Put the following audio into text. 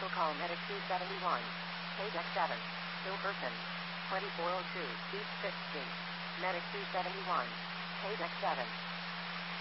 Will call Medic 271. Paydeck 7. Still person. 2402 East 5th Street. Medic 271. Paydeck 7.